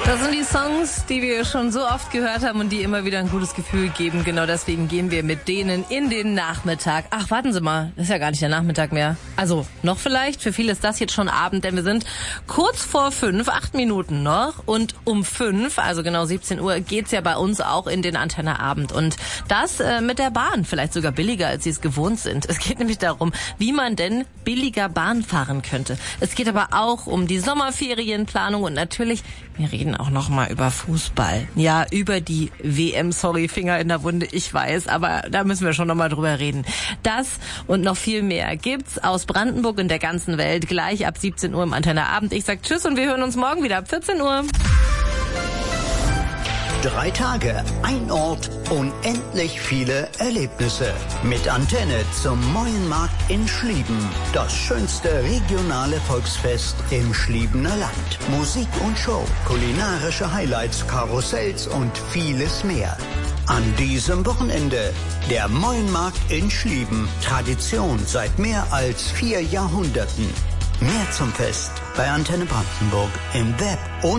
Das sind die Songs, die wir schon so oft gehört haben und die immer wieder ein gutes Gefühl geben. Genau deswegen gehen wir mit denen in den Nachmittag. Ach, warten Sie mal, das ist ja gar nicht der Nachmittag mehr. Also, noch vielleicht, für viele ist das jetzt schon Abend, denn wir sind kurz vor 5, 8 Minuten noch. Und um 5, also genau 17 Uhr, geht's ja bei uns auch in den Antenne Abend. Und das mit der Bahn, vielleicht sogar billiger, als Sie es gewohnt sind. Es geht nämlich darum, wie man denn billiger Bahn fahren könnte. Es geht aber auch um die Sommerferienplanung und natürlich, wir reden auch noch mal über Fußball. Ja, über die WM, sorry, Finger in der Wunde, ich weiß, aber da müssen wir schon noch mal drüber reden. Das und noch viel mehr gibt's aus Brandenburg und der ganzen Welt gleich ab 17 Uhr im Antenne Abend. Ich sag Tschüss und wir hören uns morgen wieder ab 14 Uhr. 3 Tage, ein Ort, unendlich viele Erlebnisse. Mit Antenne zum Meuenmarkt in Schlieben. Das schönste regionale Volksfest im Schliebener Land. Musik und Show, kulinarische Highlights, Karussells und vieles mehr. An diesem Wochenende der Meuenmarkt in Schlieben. Tradition seit mehr als 4 Jahrhunderten. Mehr zum Fest bei Antenne Brandenburg im Web und